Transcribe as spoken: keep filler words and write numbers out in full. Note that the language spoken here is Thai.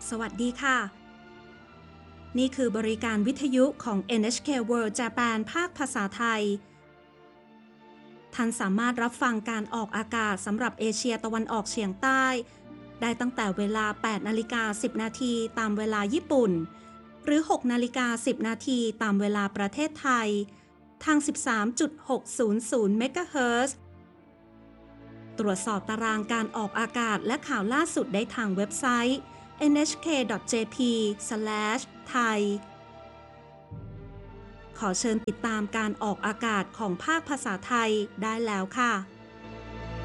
สวัสดีค่ะ นี่คือบริการวิทยุของ เอ็น เอช เค World Japan ภาคภาษาไทย ท่านสามารถรับฟังการออกอากาศสำหรับเอเชียตะวันออกเฉียงใต้ได้ตั้งแต่เวลา แปดนาฬิกาสิบนาทีตามเวลาญี่ปุ่น หรือ หกนาฬิกาสิบนาทีตามเวลาประเทศไทย ทาง สิบสามจุดหกศูนย์ศูนย์ เมกะเฮิรตซ์ ตรวจสอบตารางการออกอากาศและข่าวล่าสุดได้ทางเว็บไซต์ เอ็น เอช เค ดอท เจ พี สแลช ไทย ขอเชิญติดตามการออกอากาศของภาคภาษาไทยได้แล้วค่ะ